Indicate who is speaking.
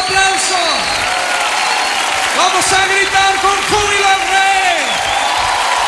Speaker 1: aplauso. Vamos a gritar con júbilo al rey.